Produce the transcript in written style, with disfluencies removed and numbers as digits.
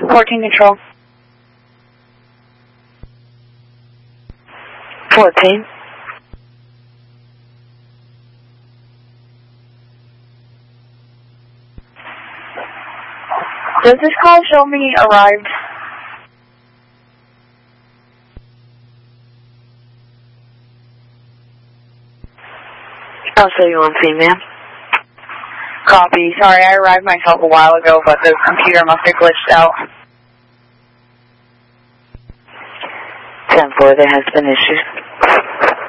14 control. 14. Does this call show me arrived? I'll show you on female. Copy. Sorry, I arrived myself a while ago, but the computer must have glitched out. 10-4, there has been issues.